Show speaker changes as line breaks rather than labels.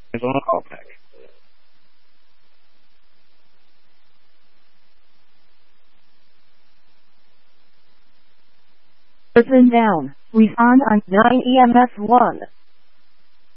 It's on a call back.
Person down. Respond on 9 EMS 1.